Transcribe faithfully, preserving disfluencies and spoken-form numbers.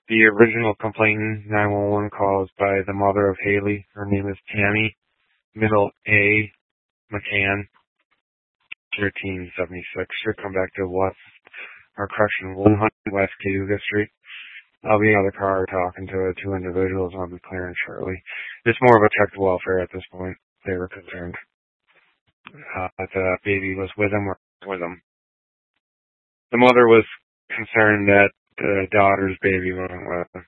The original complainant nine one one call is by the mother of Haley. Her name is Tammy, middle A, McCann, thirteen seventy-six. She'll come back to West, or correction, one hundred West Cayuga Street. I'll be in the car talking to two individuals. I'll be clearing shortly. It's more of a check welfare at this point. They were concerned uh, that the baby was with him or with him. The mother was concerned that the daughter's baby wasn't with him.